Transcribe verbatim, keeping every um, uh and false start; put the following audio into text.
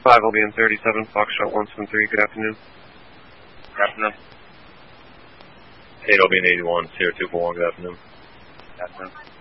five will be in thirty-seven, Foxtrot one seven three, good afternoon. Good afternoon. eight will be in eighty-one, Sierra two four one, good afternoon. Good afternoon.